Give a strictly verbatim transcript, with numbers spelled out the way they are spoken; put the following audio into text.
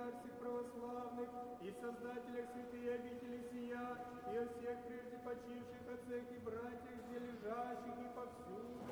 патриарх всех православных, и создателях святые обители сия, и о всех прежде почивших отцах и братьях, где лежащих и повсюду,